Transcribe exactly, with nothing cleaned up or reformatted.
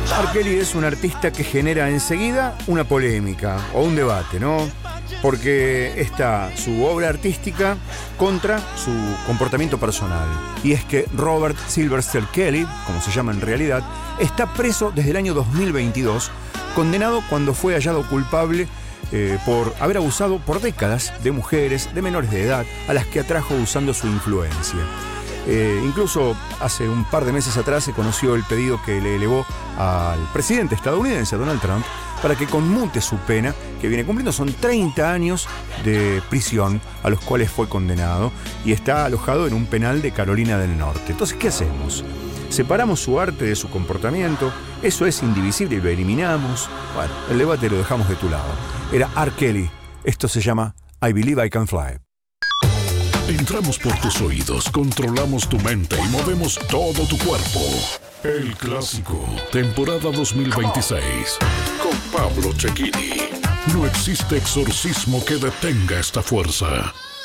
R. Kelly es un artista que genera enseguida una polémica o un debate, ¿no? Porque está su obra artística contra su comportamiento personal. Y es que Robert Sylvester Kelly, como se llama en realidad, está preso desde el año dos mil veintidós, condenado cuando fue hallado culpable eh, por haber abusado por décadas de mujeres de menores de edad a las que atrajo usando su influencia. Eh, incluso hace un par de meses atrás se conoció el pedido que le elevó al presidente estadounidense, Donald Trump, para que conmute su pena, que viene cumpliendo. Son treinta años de prisión a los cuales fue condenado y está alojado en un penal de Carolina del Norte. Entonces, ¿qué hacemos? ¿Separamos su arte de su comportamiento? ¿Eso es indivisible y lo eliminamos? Bueno, el debate lo dejamos de tu lado. Era R. Kelly. Esto se llama I Believe I Can Fly. Entramos por tus oídos, controlamos tu mente y movemos todo tu cuerpo. El Clásico, temporada dos mil veintiséis, con Pablo Cecchini. No existe exorcismo que detenga esta fuerza.